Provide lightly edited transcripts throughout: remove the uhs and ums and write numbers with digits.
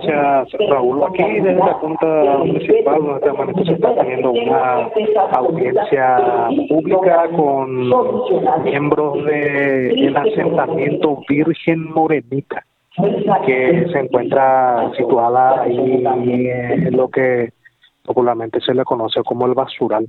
gracias, Raúl. Aquí desde la Junta Municipal, nuevamente se está teniendo una audiencia pública con miembros del asentamiento Virgen Morenita, que se encuentra situada ahí en lo que popularmente se le conoce como el basural,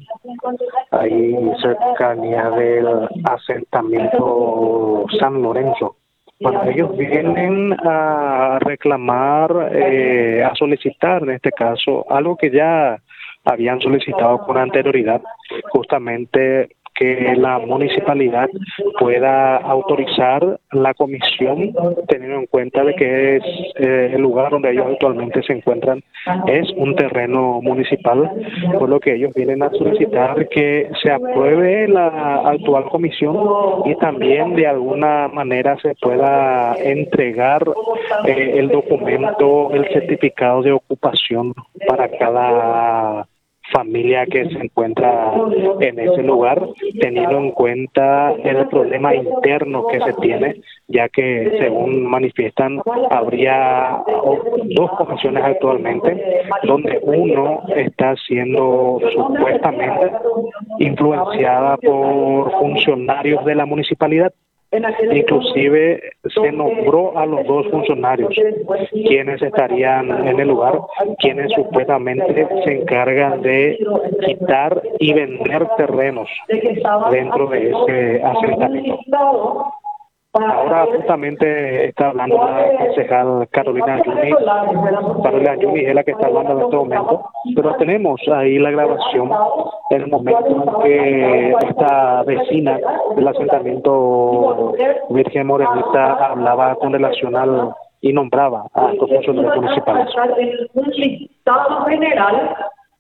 ahí cercanía del asentamiento San Lorenzo. Bueno, ellos vienen a reclamar, a solicitar en este caso, algo que ya habían solicitado con anterioridad, justamente que la municipalidad pueda autorizar la comisión, teniendo en cuenta de que es el lugar donde ellos actualmente se encuentran es un terreno municipal, por lo que ellos vienen a solicitar que se apruebe la actual comisión y también de alguna manera se pueda entregar el documento, el certificado de ocupación para cada familia que se encuentra en ese lugar, teniendo en cuenta el problema interno que se tiene, ya que según manifiestan habría dos comisiones actualmente, donde uno está siendo supuestamente influenciada por funcionarios de la municipalidad. Inclusive se nombró a los dos funcionarios quienes estarían en el lugar, quienes supuestamente se encargan de quitar y vender terrenos dentro de ese asentamiento. Ahora justamente está hablando la concejal Carolina Yuni. Carolina Yuni es la que está hablando en este momento, pero tenemos ahí la grabación en el momento en que esta vecina del asentamiento Virgen Morenita hablaba con relación al y nombraba a estos funcionarios municipales. Un listado general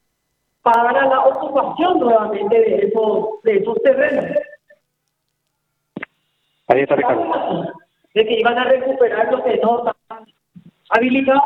para la ocupación nuevamente de esos terrenos. Ahí está Ricardo. De que iban a recuperar lo que no estaban habilitados.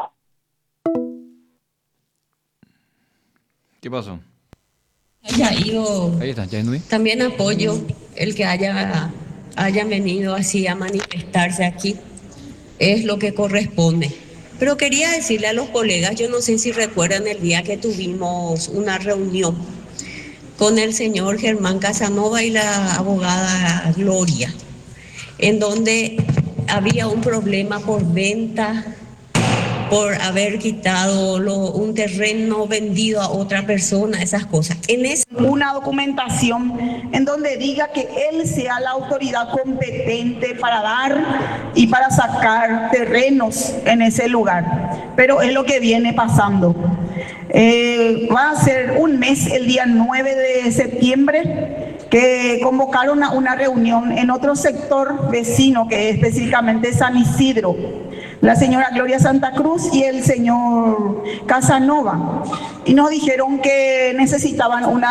¿Qué pasó? Haya ido. Ahí está, Yanui. También apoyo el que hayan venido así a manifestarse aquí. Es lo que corresponde. Pero quería decirle a los colegas, yo no sé si recuerdan el día que tuvimos una reunión con el señor Germán Casanova y la abogada Gloria, en donde había un problema por venta, por haber quitado un terreno vendido a otra persona, esas cosas. Una documentación en donde diga que él sea la autoridad competente para dar y para sacar terrenos en ese lugar. Pero es lo que viene pasando. Va a ser un mes, el día 9 de septiembre, que convocaron a una reunión en otro sector vecino, que es específicamente San Isidro, la señora Gloria Santa Cruz y el señor Casanova, y nos dijeron que necesitaban un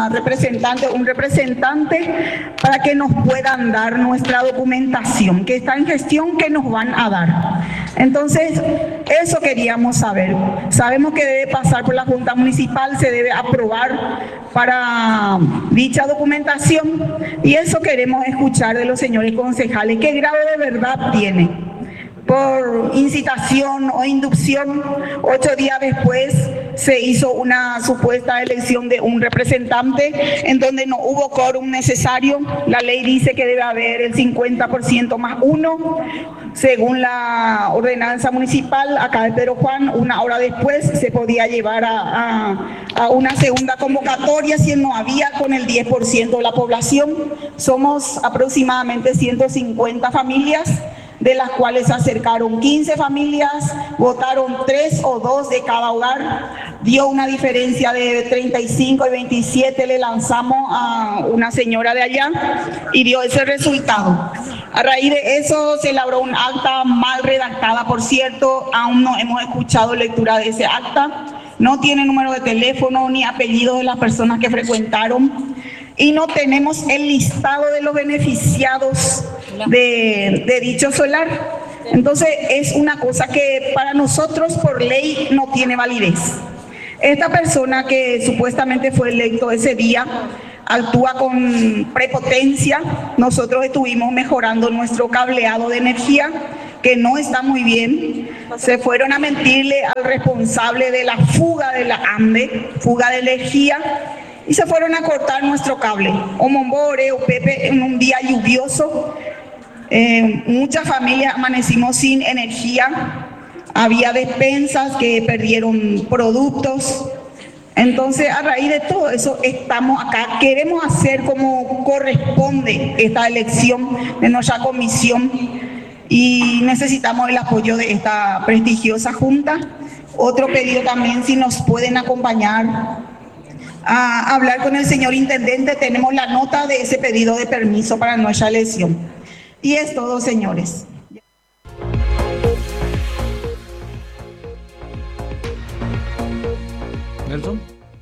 representante para que nos puedan dar nuestra documentación, que está en gestión, que nos van a dar. Entonces, eso queríamos saber. Sabemos que debe pasar por la Junta Municipal, se debe aprobar para dicha documentación, y eso queremos escuchar de los señores concejales. ¿Qué grado de verdad tiene? Por incitación o inducción, 8 días después se hizo una supuesta elección de un representante en donde no hubo quórum necesario. La ley dice que debe haber el 50% más uno. Según la ordenanza municipal, acá de Pedro Juan, 1 hora después se podía llevar a una segunda convocatoria si no había con el 10% de la población. Somos aproximadamente 150 familias, de las cuales se acercaron 15 familias, votaron 3 o 2 de cada hogar, dio una diferencia de 35 y 27, le lanzamos a una señora de allá y dio ese resultado. A raíz de eso se elaboró un acta mal redactada, por cierto, aún no hemos escuchado lectura de ese acta, no tiene número de teléfono ni apellido de las personas que frecuentaron, y no tenemos el listado de los beneficiados de dicho solar. Entonces es una cosa que para nosotros por ley no tiene validez. Esta persona que supuestamente fue electo ese día actúa con prepotencia. Nosotros estuvimos mejorando nuestro cableado de energía, que no está muy bien. Se fueron a mentirle al responsable de la fuga de la ANDE, fuga de energía, y se fueron a cortar nuestro cable. O Mombore o Pepe, en un día lluvioso, muchas familias amanecimos sin energía, había despensas que perdieron productos. Entonces, a raíz de todo eso, estamos acá. Queremos hacer como corresponde esta elección de nuestra comisión y necesitamos el apoyo de esta prestigiosa junta. Otro pedido también, si nos pueden acompañar a hablar con el señor intendente, tenemos la nota de ese pedido de permiso para nuestra elección. Y es todo, señores. ¿Nelson?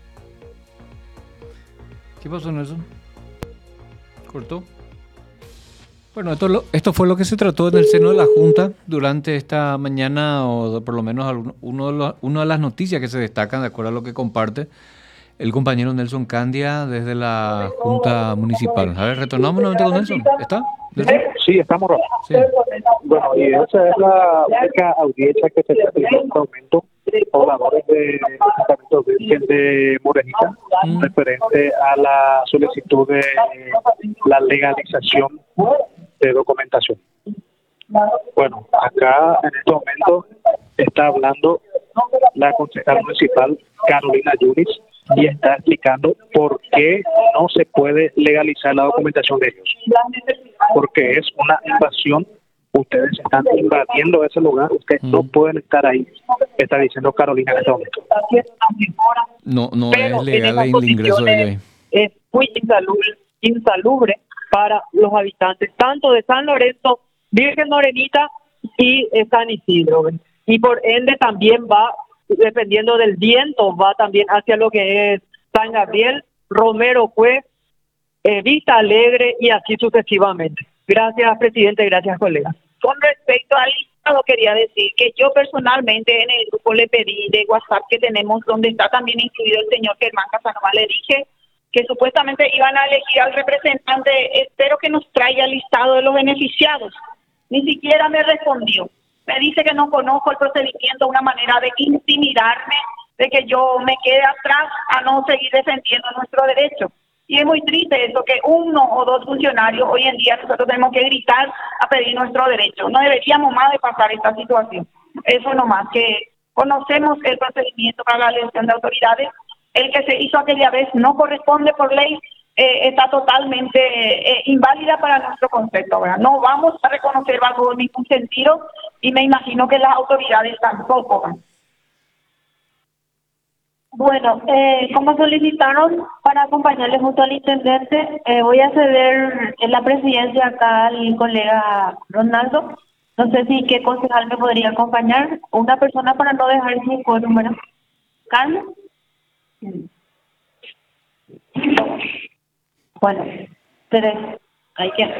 ¿Qué pasó, Nelson? ¿Cortó? Bueno, esto fue lo que se trató en el seno de la Junta durante esta mañana, o por lo menos una de las noticias que se destacan de acuerdo a lo que comparte el compañero Nelson Candia desde la Junta Municipal. A ver, retornamos nuevamente con Nelson. ¿Está? ¿Nelson? Sí, estamos, Rafa. Sí. Bueno, y esa es la única audiencia que se está teniendo en este momento pobladores del departamento de Morenita, referente a la solicitud de la legalización de documentación. Bueno, acá en este momento está hablando la concejal municipal Carolina Yunis y está explicando por qué no se puede legalizar la documentación de ellos. Porque es una invasión. Ustedes están invadiendo ese lugar, ustedes no pueden estar ahí, está diciendo Carolina en este momento. No Pero es legal en esas el ingreso de condiciones es muy insalubre para los habitantes, tanto de San Lorenzo, Virgen Morenita y San Isidro. Y por ende también va, dependiendo del viento, va también hacia lo que es San Gabriel, Romero Cue, Vista Alegre y así sucesivamente. Gracias, presidente, gracias, colega. Con respecto al listado, quería decir que yo personalmente en el grupo le pedí de WhatsApp que tenemos, donde está también incluido el señor Germán Casanova, le dije que supuestamente iban a elegir al representante, espero que nos traiga el listado de los beneficiados. Ni siquiera me respondió. Me dice que no conozco el procedimiento, una manera de intimidarme, de que yo me quede atrás a no seguir defendiendo nuestro derecho. Y es muy triste eso, que uno o dos funcionarios hoy en día nosotros tenemos que gritar a pedir nuestro derecho. No deberíamos más de pasar esta situación. Eso nomás, que conocemos el procedimiento para la elección de autoridades. El que se hizo aquella vez no corresponde por ley, está totalmente inválida para nuestro concepto, ¿verdad? No vamos a reconocer bajo ningún sentido y me imagino que las autoridades tampoco, ¿verdad? Bueno, como solicitaron para acompañarles junto al intendente, voy a ceder en la presidencia acá al colega Ronaldo. No sé si qué concejal me podría acompañar. Una persona para no dejar sin quórum, ¿verdad? ¿Carmen? Bueno, Teresa, hay que...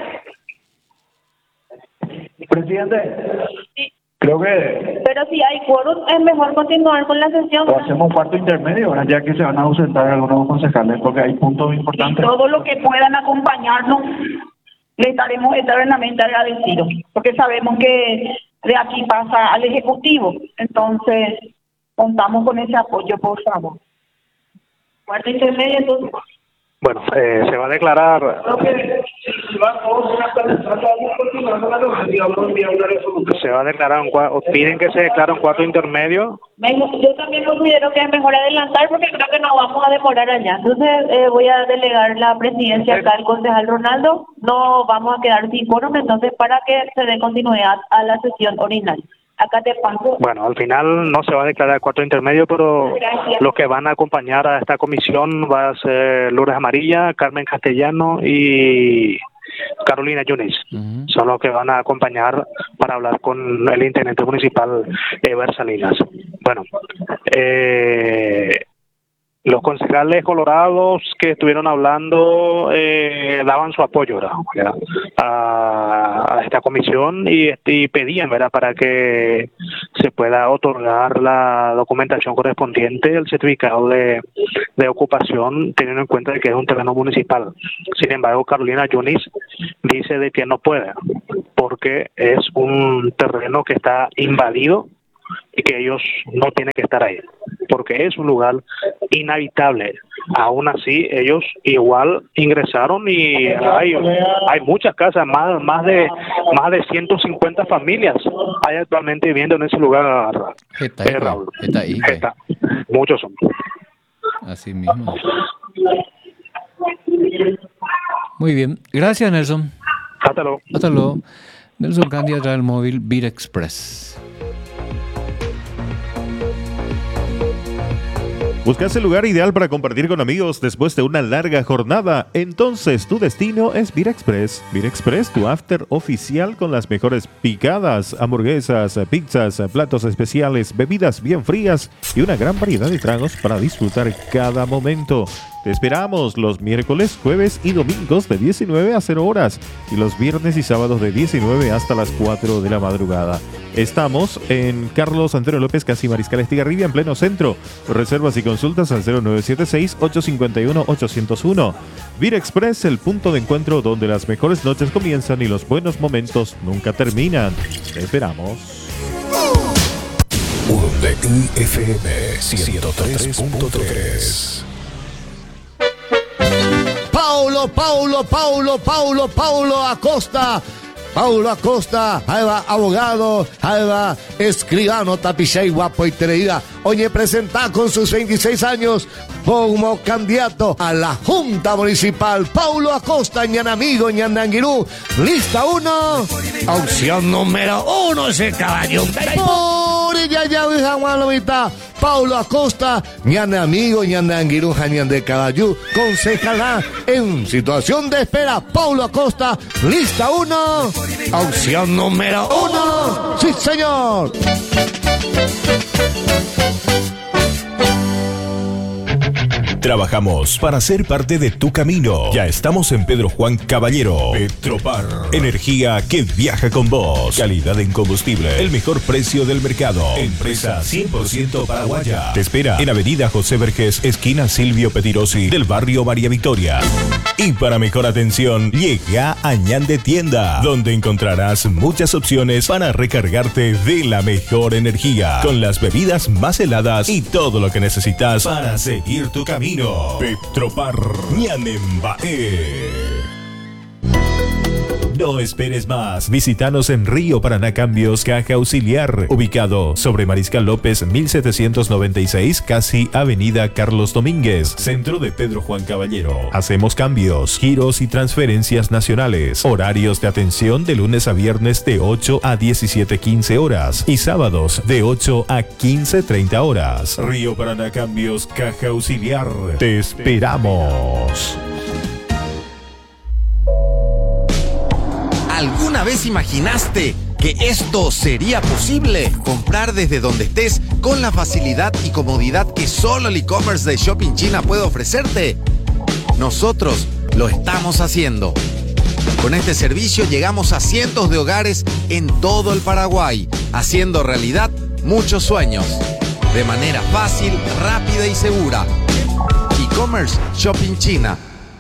Presidente, Sí. creo que Pero si hay quórum, es mejor continuar con la sesión. o hacemos un cuarto intermedio, ¿verdad? Ya que se van a ausentar algunos concejales, porque hay puntos Y importantes. todo lo que puedan acompañarnos, le estaremos eternamente agradecidos, porque sabemos que de aquí pasa al Ejecutivo. Entonces, contamos con ese apoyo, por favor. Cuarto intermedio, entonces. Bueno, se va a declarar... Se va a declarar piden que se declare un cuarto intermedio. Yo también considero que es mejor adelantar porque creo que nos vamos a demorar allá. Entonces voy a delegar la presidencia acá al concejal Ronaldo. No vamos a quedar sin quórum, entonces para que se dé continuidad a la sesión ordinaria. Acá te paso. Bueno, al final no se va a declarar el cuarto intermedio, pero Gracias. los que van a acompañar a esta comisión va a ser Lourdes Amarilla, Carmen Castellano y Carolina Yunis. Son los que van a acompañar para hablar con el intendente municipal Eber Salinas. Bueno, Los concejales colorados que estuvieron hablando daban su apoyo, ¿verdad? A esta comisión y pedían, ¿verdad?, para que se pueda otorgar la documentación correspondiente al certificado de ocupación, teniendo en cuenta de que es un terreno municipal. Sin embargo, Carolina Yunis dice de que no puede, porque es un terreno que está invadido y que ellos no tienen que estar ahí, porque es un lugar inhabitable. Aún así, ellos igual ingresaron y hay muchas casas, más de 150 familias hay actualmente viviendo en ese lugar. Raúl. Muchos son. Así mismo. Muy bien, gracias, Nelson. Hasta luego. Hasta luego. Nelson Candia trae el móvil Beat Express. ¿Buscas el lugar ideal para compartir con amigos después de una larga jornada? Entonces tu destino es Beat Express. Beat Express, tu after oficial con las mejores picadas, hamburguesas, pizzas, platos especiales, bebidas bien frías y una gran variedad de tragos para disfrutar cada momento. Te esperamos los miércoles, jueves y domingos de 19 a 0 horas y los viernes y sábados de 19 hasta las 4 de la madrugada. Estamos en Carlos Antonio López, casi Mariscal Estigarribia, en pleno centro. Reservas y consultas al 0976-851-801. Beat Express, el punto de encuentro donde las mejores noches comienzan y los buenos momentos nunca terminan. Te esperamos. FM 103.3. Paulo Acosta. Paulo Acosta, ahí va abogado, ahí va escribano, tapichay, guapo y treída. Oye, presenta con sus 26 años como candidato a la Junta Municipal. Paulo Acosta, ñanamigo, ñananguirú. Lista 1. Opción número 1, ese caballo. Paulo Acosta, ñanamigo, ñananguirú, jañan de caballú. Concejala en situación de espera. Paulo Acosta, lista 1. Opción número 1. Sí, señor. Trabajamos para ser parte de tu camino. Ya estamos en Pedro Juan Caballero. Petropar. Energía que viaja con vos. Calidad en combustible. El mejor precio del mercado. Empresa 100% paraguaya. Te espera en Avenida José Vergés, esquina Silvio Petirosi, del barrio María Victoria. Y para mejor atención, llega a Ñan de Tienda, donde encontrarás muchas opciones para recargarte de la mejor energía, con las bebidas más heladas y todo lo que necesitas para seguir tu camino. Petropar Ñanembae. No esperes más. Visítanos en Río Paraná Cambios, Caja Auxiliar, ubicado sobre Mariscal López 1796, casi Avenida Carlos Domínguez, centro de Pedro Juan Caballero. Hacemos cambios, giros y transferencias nacionales. Horarios de atención de lunes a viernes de 8 a 17:15 horas y sábados de 8 a 15:30 horas. Río Paraná Cambios, Caja Auxiliar. Te esperamos. ¿Alguna vez imaginaste que esto sería posible? Comprar desde donde estés con la facilidad y comodidad que solo el e-commerce de Shopping China puede ofrecerte. Nosotros lo estamos haciendo. Con este servicio llegamos a cientos de hogares en todo el Paraguay, haciendo realidad muchos sueños. De manera fácil, rápida y segura. E-commerce Shopping China.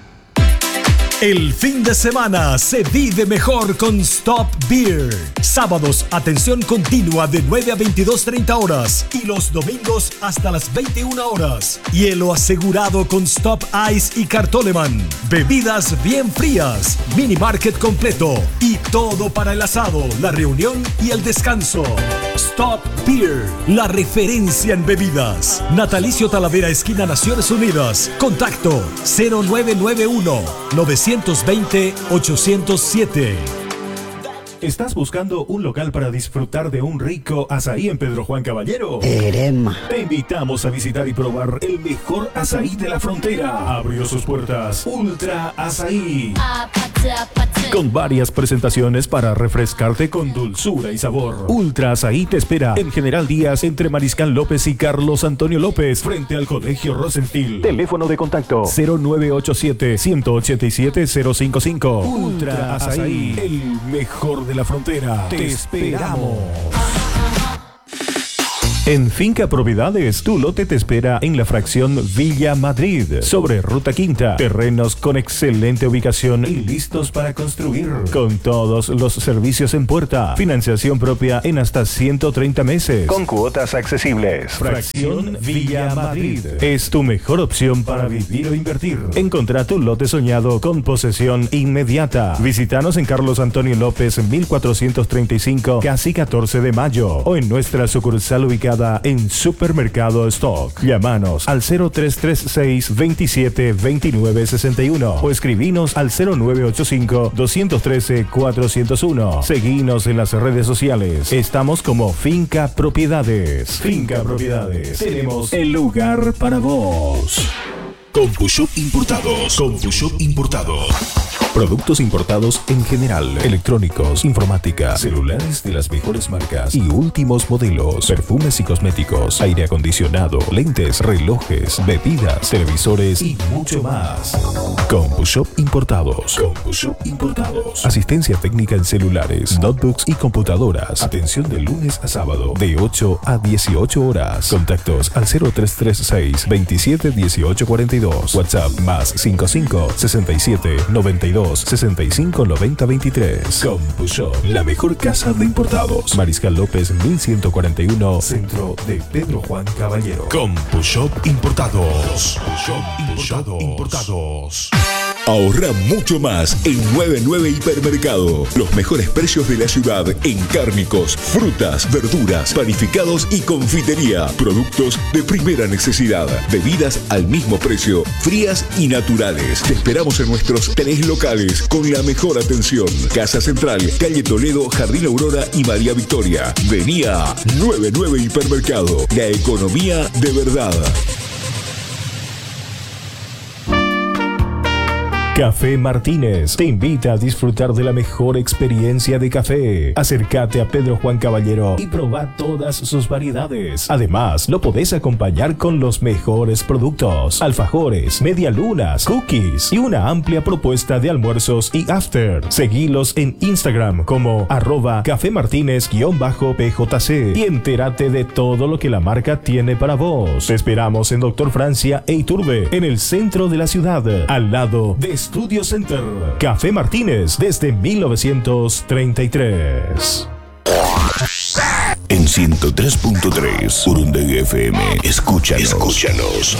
El fin de semana se vive mejor con Stop Beer. Sábados, atención continua de 9 a 22:30 horas y los domingos hasta las 21 horas. Hielo asegurado con Stop Ice y Cartoleman. Bebidas bien frías, mini market completo y todo para el asado, la reunión y el descanso. Stop Beer, la referencia en bebidas. Natalicio Talavera, esquina Naciones Unidas. Contacto 0991-920-807. ¿Estás buscando un local para disfrutar de un rico azaí en Pedro Juan Caballero? Erema. Te invitamos a visitar y probar el mejor azaí de la frontera. Abrió sus puertas Ultra Azaí. con varias presentaciones para refrescarte con dulzura y sabor. Ultra Azaí te espera en General Díaz entre Mariscal López y Carlos Antonio López, frente al Colegio Rosenfield. Teléfono de contacto 0987-187-055. Ultra Azaí, el mejor de la frontera. Te esperamos. En Finca Propiedades, tu lote te espera en la fracción Villa Madrid, sobre Ruta Quinta. Terrenos con excelente ubicación y listos para construir. Con todos los servicios en puerta. Financiación propia en hasta 130 meses. Con cuotas accesibles. Fracción Villa Madrid. Es tu mejor opción para vivir o invertir. Encontrá tu lote soñado con posesión inmediata. Visítanos en Carlos Antonio López, 1435, casi 14 de mayo. O en nuestra sucursal ubicada en Supermercado Stock. Llámanos al 0336 27 29 61 o escribinos al 0985 213 401. Seguinos en las redes sociales. Estamos como Finca Propiedades. Finca Propiedades. Tenemos el lugar para vos. CompuShop Importados. CompuShop Importados. Productos importados en general, electrónicos, informática, celulares de las mejores marcas y últimos modelos, perfumes y cosméticos, aire acondicionado, lentes, relojes, bebidas, televisores y mucho más. CompuShop Importados. CompuShop Importados. Asistencia técnica en celulares, notebooks y computadoras. Atención de lunes a sábado de 8 a 18 horas. Contactos al 0336 27 18 42. WhatsApp más 55 67 92 65 90 23. CompuShop, la mejor casa de importados. Mariscal López 1141, centro de Pedro Juan Caballero. CompuShop Importados. CompuShop Importados. Ahorra mucho más en 99 Hipermercado. Los mejores precios de la ciudad en cárnicos, frutas, verduras, panificados y confitería. Productos de primera necesidad. Bebidas al mismo precio, frías y naturales. Te esperamos en nuestros 3 locales con la mejor atención. Casa Central, Calle Toledo, Jardín Aurora y María Victoria. Vení a 99 Hipermercado. La economía de verdad. Café Martínez te invita a disfrutar de la mejor experiencia de café. Acércate a Pedro Juan Caballero y probá todas sus variedades. Además, lo podés acompañar con los mejores productos: alfajores, medialunas, cookies y una amplia propuesta de almuerzos y after. Seguilos en Instagram como @cafemartinez_pjc y entérate de todo lo que la marca tiene para vos. Te esperamos en Doctor Francia e Iturbe, en el centro de la ciudad, al lado de Studio Center. Café Martínez desde 1933. En 103.3 Urundega FM. Escúchanos.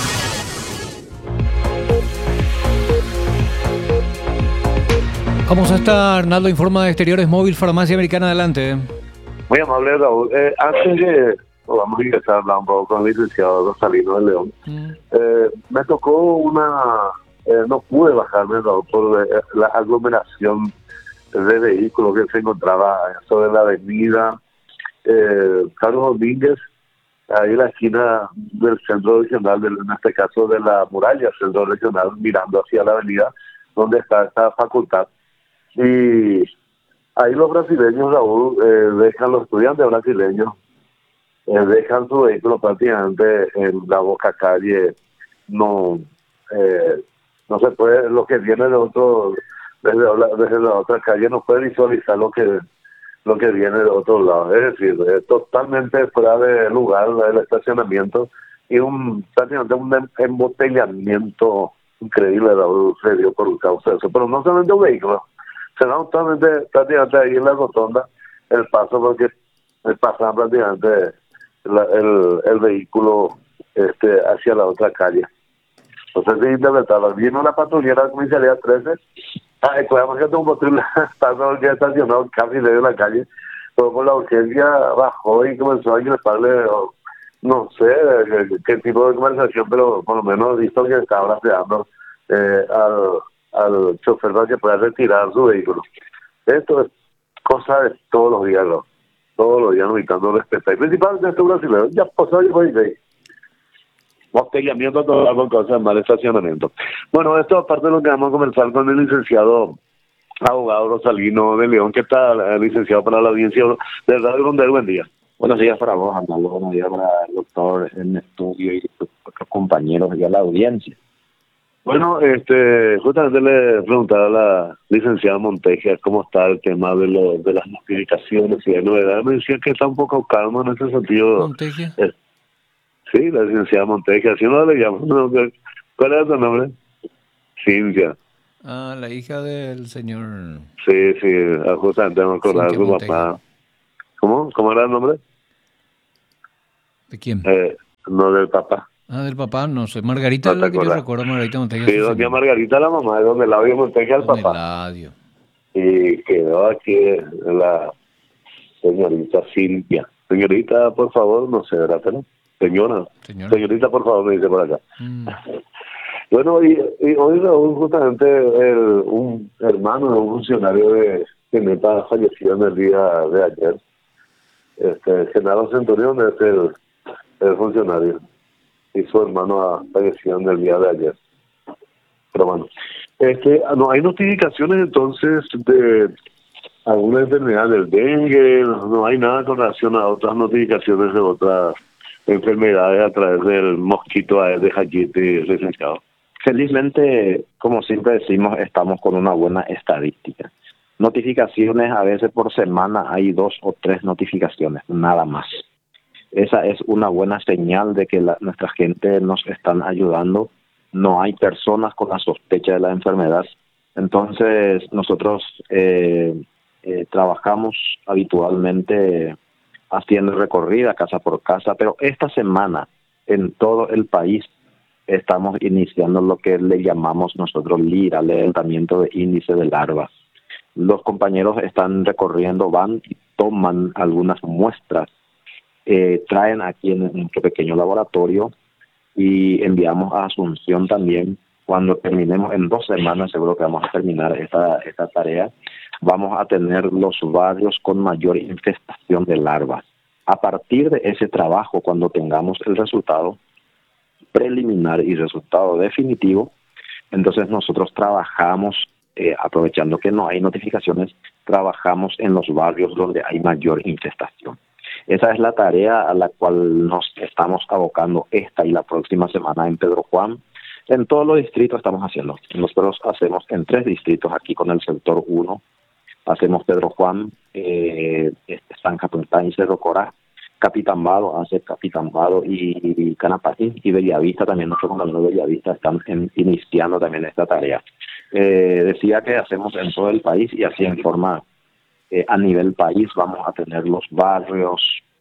¿Cómo está Arnaldo? Informa de Exteriores Móvil, Farmacia Americana. Adelante. Muy amable, Raúl. Antes de vamos a empezar a hablar un poco con el licenciado Rosalino de León, me tocó no pude bajarme, Raúl, por la aglomeración de vehículos que se encontraba sobre la avenida Carlos Domínguez, ahí en la esquina del centro regional, en este caso de la muralla centro regional, mirando hacia la avenida donde está esta facultad. Y ahí los brasileños, Raúl, los estudiantes brasileños dejan su vehículo prácticamente en la boca calle. No se puede, lo que viene de desde la otra calle no puede visualizar lo que viene de otro lado. Es decir, totalmente fuera de lugar el estacionamiento y prácticamente un embotellamiento increíble se dio por causa de eso. Pero no solamente un vehículo, se da prácticamente ahí en la rotonda el paso, porque pasan prácticamente el vehículo hacia la otra calle. Entonces, sí, interpretarlo. Vino una patrullera de la comisaría 13. Recordamos que un posible paso ya estacionado casi medio de la calle, pero por la urgencia bajó y comenzó a ingresarle, no sé qué tipo de conversación, pero por lo menos visto que estaba rastreando al chofer para que pueda retirar su vehículo. Esto es cosa de todos los días, ¿no? Todos los días evitando respetar. Y principalmente estos brasileños, ya pasó y fue ahí. Botellamiento total con cosas de mal estacionamiento. Bueno, esto aparte de lo que vamos a conversar con el licenciado abogado Rosalino de León, que está licenciado para la audiencia de Radio Rondel. Buen día. Buenos días para vos, Arnaldo. Buenos días para el doctor en estudio y otros compañeros y a la audiencia. Bueno, justamente le preguntaba a la licenciada Montegia cómo está el tema de las notificaciones y de novedades. Me decía que está un poco calmo en ese sentido. ¿Montegia? Sí, la licenciada Montegia. Así no le llamo. No, ¿cuál es tu nombre? Cintia. Ah, la hija del señor... Sí, justamente me acordaba de su papá. ¿Cómo era el nombre? ¿De quién? No, del papá. Ah, del papá, no sé. Margarita es la que yo recuerdo, Margarita Montegia. Sí, doña Margarita, la mamá de don Eladio Montegia, el papá. Eladio. Y quedó aquí la señorita Silvia. Señorita, por favor, no sé, ¿verdad? ¿No? Señorita, por favor, me dice por acá. Bueno, y hoy justamente un hermano de un funcionario de Geneta falleció en el día de ayer. Genaro Centurión es el funcionario y su hermano ha fallecido en el día de ayer. Pero bueno, no hay notificaciones entonces de alguna enfermedad del dengue, no hay nada con relación a otras notificaciones de otras enfermedades a través del mosquito Aedes aegypti, licenciado. Felizmente, como siempre decimos, estamos con una buena estadística. Notificaciones, a veces por semana hay 2 o 3 notificaciones, nada más. Esa es una buena señal de que nuestra gente nos están ayudando. No hay personas con la sospecha de la enfermedad. Entonces, nosotros trabajamos habitualmente haciendo recorrida casa por casa, pero esta semana en todo el país estamos iniciando lo que le llamamos nosotros LIRA, levantamiento de índice de larvas. Los compañeros están recorriendo, van y toman algunas muestras, traen aquí en nuestro pequeño laboratorio y enviamos a Asunción también. Cuando terminemos en 2 semanas, seguro que vamos a terminar esta tarea, vamos a tener los barrios con mayor infestación de larvas. A partir de ese trabajo, cuando tengamos el resultado preliminar y resultado definitivo, entonces nosotros trabajamos, aprovechando que no hay notificaciones, trabajamos en los barrios donde hay mayor infestación. Esa es la tarea a la cual nos estamos abocando esta y la próxima semana en Pedro Juan. En todos los distritos estamos haciendo. Nosotros hacemos en 3 distritos aquí con el sector 1. Hacemos Pedro Juan, San Capitán y Cerro Corá. Capitambado hace Capitambado y Canapatín, y Bellavista también, nuestros compañeros de Bellavista están iniciando también esta tarea. Decía que hacemos en todo el país y así en forma a nivel país vamos a tener los barrios,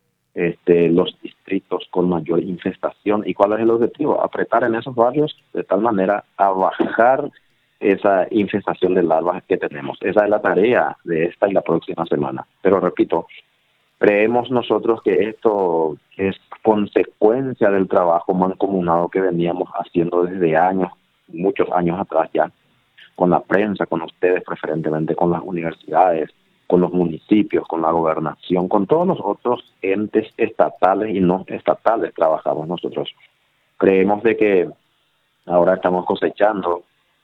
los distritos con mayor infestación. ¿Y cuál es el objetivo? Apretar en esos barrios de tal manera a bajar esa infestación de larvas que tenemos. Esa es la tarea de esta y la próxima semana. Pero repito, creemos nosotros que esto es consecuencia del trabajo mancomunado que veníamos haciendo desde años, muchos años atrás ya, con la prensa, con ustedes preferentemente, con las universidades, con los municipios, con la gobernación, con todos los otros entes estatales y no estatales trabajamos nosotros. Creemos de que ahora estamos cosechando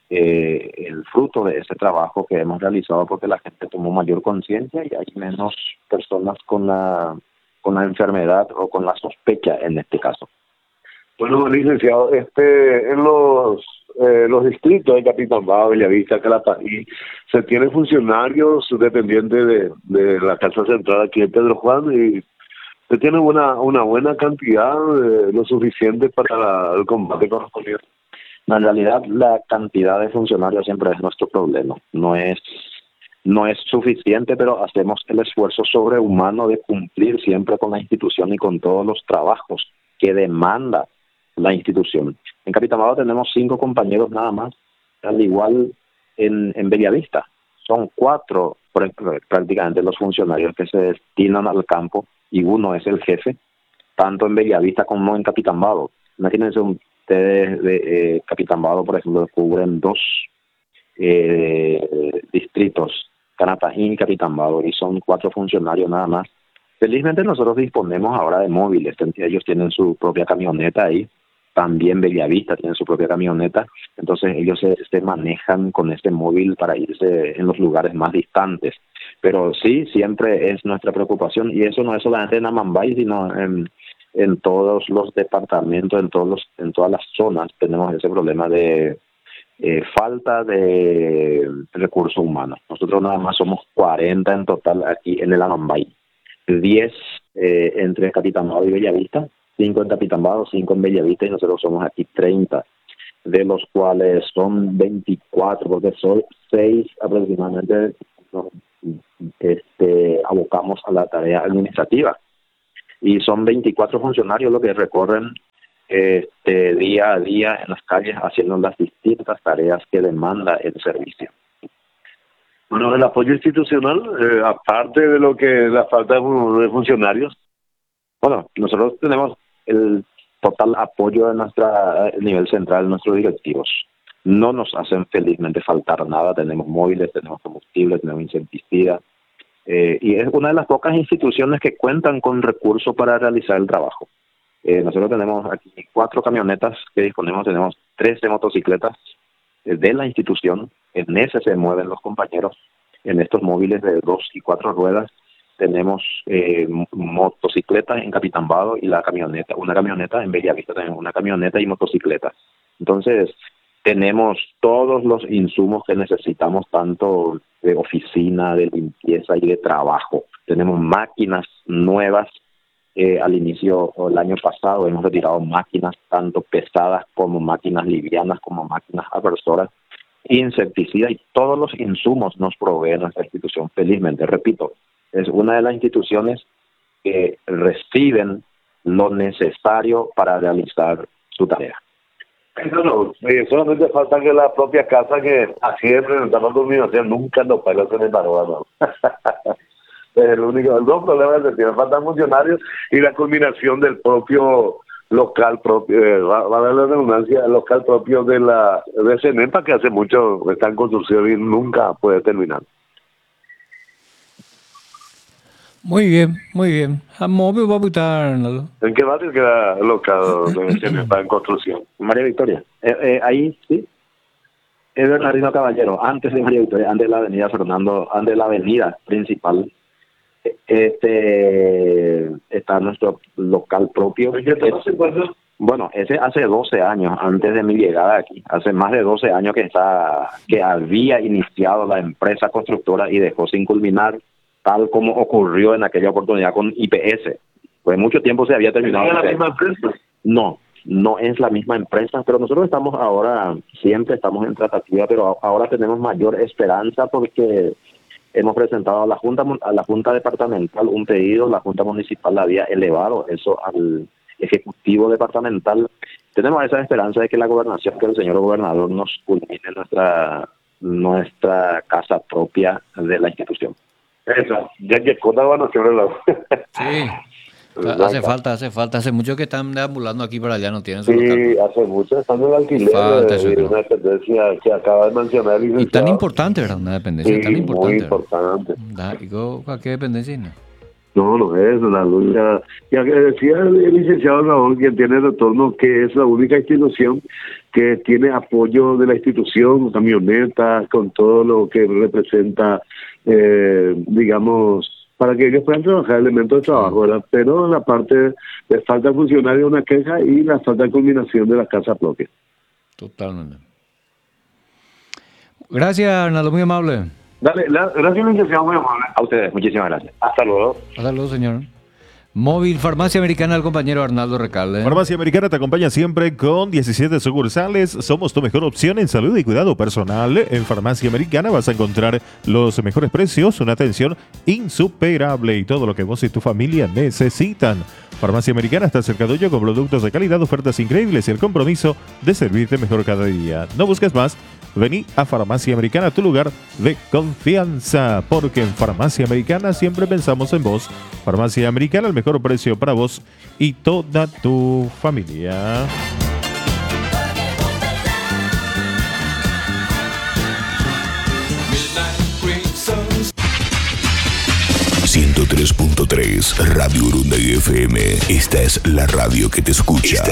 el fruto de ese trabajo que hemos realizado porque la gente tomó mayor conciencia y hay menos personas con la enfermedad o con la sospecha en este caso. Bueno, licenciado, en los distritos de Capitambado, Bellavista, Calapatí, se tienen funcionarios dependientes de la Casa Central aquí en Pedro Juan y se tiene una buena cantidad, lo suficiente para el combate con los colectivos. En realidad, la cantidad de funcionarios siempre es nuestro problema. No es suficiente, pero hacemos el esfuerzo sobrehumano de cumplir siempre con la institución y con todos los trabajos que demanda la institución. En Capitambado tenemos 5 compañeros nada más, al igual en Bellavista. Son 4 prácticamente los funcionarios que se destinan al campo y uno es el jefe, tanto en Bellavista como en Capitambado. Imagínense ustedes de Capitambado, por ejemplo, cubren 2 distritos, Canapajín y Capitambado, y son 4 funcionarios nada más. Felizmente nosotros disponemos ahora de móviles, ellos tienen su propia camioneta ahí, También Bellavista tiene su propia camioneta, entonces ellos se manejan con este móvil para irse en los lugares más distantes. Pero sí, siempre es nuestra preocupación, y eso no es solamente en Amambay, sino en todos los departamentos, en todas las zonas tenemos ese problema de falta de recursos humanos. Nosotros nada más somos 40 en total aquí en el Amambay, 10 entre Capitambado y Bellavista, 5 en Capitambado, 5 en Bellavista, y nosotros somos aquí 30, de los cuales son 24, porque son 6 aproximadamente abocamos a la tarea administrativa, y son 24 funcionarios los que recorren día a día en las calles haciendo las distintas tareas que demanda el servicio. Bueno, el apoyo institucional, aparte de lo que la falta de funcionarios. Bueno, nosotros tenemos el total apoyo de el nivel central de nuestros directivos. No nos hacen felizmente faltar nada. Tenemos móviles, tenemos combustible, tenemos insecticidas, y es una de las pocas instituciones que cuentan con recursos para realizar el trabajo. Nosotros tenemos aquí 4 camionetas que disponemos, tenemos 13 motocicletas de la institución. En ese se mueven los compañeros. En estos móviles de 2 y 4 ruedas tenemos motocicletas en Capitambado y una camioneta en Bellavista, tenemos una camioneta y motocicletas. Entonces tenemos todos los insumos que necesitamos, tanto de oficina, de limpieza y de trabajo. Tenemos máquinas nuevas. Al inicio del año pasado hemos retirado máquinas tanto pesadas como máquinas livianas, como máquinas aversoras, insecticidas, y todos los insumos nos provee nuestra institución. Felizmente, repito, es una de las instituciones que reciben lo necesario para realizar su tarea. No, solamente falta que la propia casa que así representaba la culminación nunca nos paga en el valor, ¿no? El dos problemas que tiene falta funcionarios y la culminación del propio local propio, va a haber la redundancia, el local propio de CENEPA, que hace mucho está en construcción y nunca puede terminar. Muy bien, muy bien. ¿Móvil va a votar? ¿En qué barrio queda el local de CENEPA en construcción? María Victoria. Ahí sí. Es Bernardino Caballero, antes de María Victoria, antes de la avenida Fernando, antes de la avenida principal. Está nuestro local propio. Bueno, ese hace 12 años, antes de mi llegada aquí, hace más de 12 años que había iniciado la empresa constructora y dejó sin culminar, tal como ocurrió en aquella oportunidad con IPS. Pues mucho tiempo se había terminado. ¿Es la misma empresa? No es la misma empresa, pero nosotros estamos ahora, siempre estamos en tratativa, pero ahora tenemos mayor esperanza porque hemos presentado a la Junta Departamental un pedido. La Junta Municipal había elevado eso al Ejecutivo Departamental. Tenemos esa esperanza de que la gobernación, que el señor gobernador nos culmine nuestra casa propia de la institución. Eso, ya que con la gobernación. Sí. Hace falta. Hace mucho que están deambulando aquí para allá, no tienen su local. Sí, hace mucho. Están en el alquiler de una dependencia que acaba de mencionar el licenciado. Y tan importante, ¿verdad? Una dependencia sí, tan importante. Muy importante. ¿Y qué dependencia? No es la lucha. Ya que decía el licenciado Raúl, quien tiene retorno, que es la única institución que tiene apoyo de la institución, camionetas, con todo lo que representa, digamos, para que ellos puedan trabajar, elementos de trabajo, ¿verdad? Pero la parte de falta de funcionarios, una queja, y la falta de culminación de la casa propia. Totalmente. Gracias, Arnaldo, muy amable. Dale, gracias, licenciado, muy amable. A ustedes, muchísimas gracias. Hasta luego. Hasta luego, señor. Móvil Farmacia Americana, el compañero Arnaldo Recalde. Farmacia Americana te acompaña siempre con 17 sucursales. Somos tu mejor opción en salud y cuidado personal. En Farmacia Americana vas a encontrar los mejores precios, una atención insuperable y todo lo que vos y tu familia necesitan. Farmacia Americana está cerca tuyo con productos de calidad, ofertas increíbles y el compromiso de servirte mejor cada día. No busques más. Vení a Farmacia Americana, tu lugar de confianza, porque en Farmacia Americana siempre pensamos en vos. Farmacia Americana, el mejor precio para vos y toda tu familia. 93.3 Radio Urunday FM. Esta es la radio que te escucha.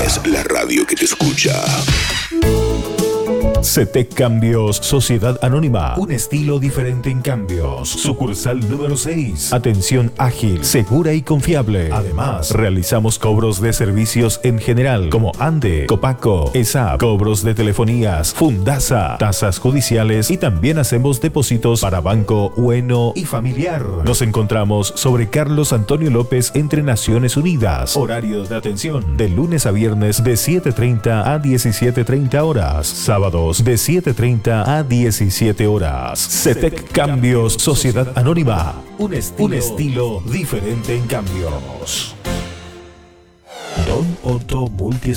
CETEC Cambios Sociedad Anónima. Un estilo diferente en cambios. Sucursal número 6. Atención ágil, segura y confiable. Además, realizamos cobros de servicios en general como ANDE, Copaco, ESAP, cobros de telefonías, Fundasa, tasas judiciales y también hacemos depósitos para banco, bueno y familiar. Nos encontramos sobre Carlos Antonio López entre Naciones Unidas. Horarios de atención de lunes a viernes de 7:30 a 17:30 horas. Sábados de 7:30 a 17 horas. CETEC Cambios Sociedad Anónima. Un estilo diferente en cambios. Don Otto Multi